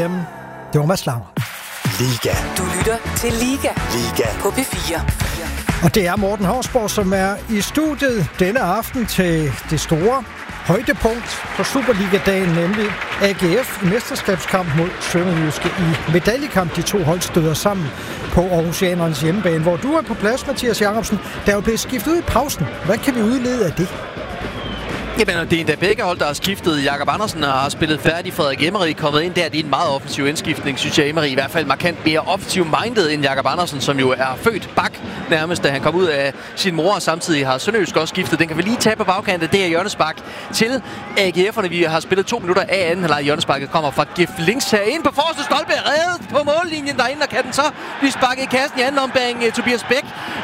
VM. Det var Mads Langer. Liga. Du lytter til Liga. Liga. På P4. Og det er Morten Hausborg, som er i studiet denne aften til det store højdepunkt på Superliga-dagen, nemlig AGF mesterskabskamp mod Sønderjyske i medaljekamp. De to hold støder sammen på Aarhusianernes hjemmebane, hvor du er på plads, Mathias Jacobsen. Der er jo blevet skiftet ud i pausen. Hvad kan vi udlede af det? Jamen, det er endda begge hold, der har skiftet. Jakob Andersen har spillet færdig. Frederik Emery kommet ind der. Det er en meget offensiv indskiftning, synes jeg. Emery i hvert fald markant mere offensiv-minded end Jakob Andersen, som jo er født bak nærmest, da han kom ud af sin mor. Og samtidig har Sønderjysk også skiftet. Den kan vi lige tage på bagkanten. Det er hjørnespark til AGF'erne. Vi har spillet 2 minutter af anden halvleg. Hjørnesparket kommer fra Gif Links herinde på forreste stolpe. Reddet på mållinjen derinde, og kan den så blive sparket i kassen i anden ombæring. Tobias Bæk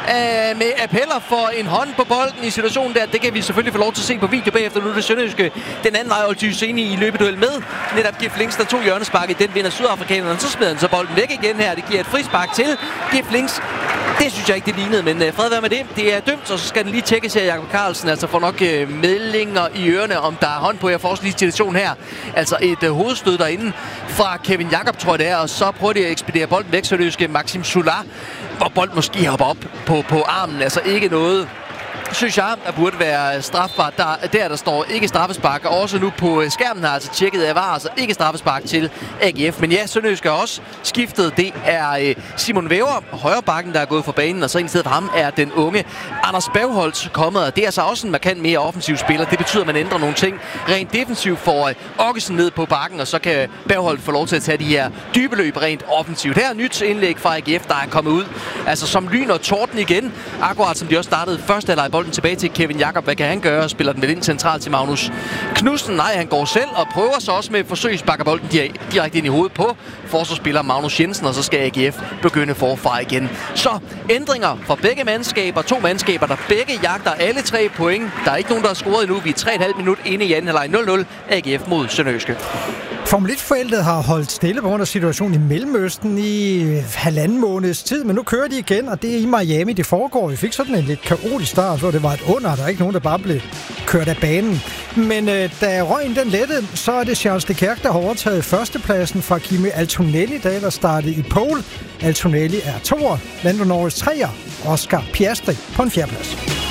med appeller for en hånd på bolden i situationen der. Det kan vi selvfølgelig få lov til at se på video bagefter. Nu er det Sønderjyske den anden vej, Oltyseni i løbeduel med netop Gif Links, der tog hjørnesparket. Den vinder sydafrikanerne, så smider han så bolden væk igen her. Det giver et frispark til Gif Links. Det synes jeg ikke, det lignede, men fred være med det. Det er dømt, og så skal den lige tjekkes her. Jakob Carlsen altså får nok meldinger i ørerne, om der er hånd på. Jeg får også lige situation her. Altså et hovedstød derinde fra Kevin Jakob, tror jeg det er, og så prøver de at ekspedere bolden væk, Sønderjyske Maxim Solar, hvor bolden måske hopper op på armen. Altså ikke noget, synes jeg, der burde være strafbart. Der står ikke straffespark. Og også nu på skærmen har altså tjekket af VAR, altså ikke straffespark til AGF. Men ja, Sønderjysk er også skiftet. Det er Simon Væver, højrebakken, der er gået for banen. Og så i stedet for ham er den unge Anders Bergholtz kommet. Og det er altså også en markant mere offensiv spiller. Det betyder, at man ændrer nogle ting. Rent defensivt får Okkesen ned på bakken, og så kan Bergholtz få lov til at tage de her dybe løb rent offensivt. Her er nyt indlæg fra AGF, der er kommet ud. Altså som lyn og torden igen. Akkurat som de også startede første halvleg. Bolden tilbage til Kevin Jakob. Hvad kan han gøre? Spiller den vel ind centralt til Magnus Knudsen? Nej, han går selv og prøver så også med forsøg, sparker bolden direkte ind i hovedet på forsvarsspiller Magnus Jensen, og så skal AGF begynde forfra igen. Så ændringer for begge mandskaber. 2 mandskaber, der begge jagter alle 3 point. Der er ikke nogen, der har scoret endnu. Vi er 3,5 minut inde i anden halvleg. 0-0 AGF mod Sønderjyske. Formel 1-feltet har holdt stille på grund af situationen i Mellemøsten i 1,5 måneds tid, men nu kører de igen, og det er i Miami, det foregår. Vi fik sådan en lidt kaotisk start, hvor det var et under, der er ikke nogen, der bare blev kørt af banen. Men da røgen den lettede, så er det Charles Leclerc, der har overtaget førstepladsen fra Kimi Antonelli, der ellers startede i pole. Antonelli er 2'er, Lando Norris 3'er, Oscar Piastri på en 4. plads.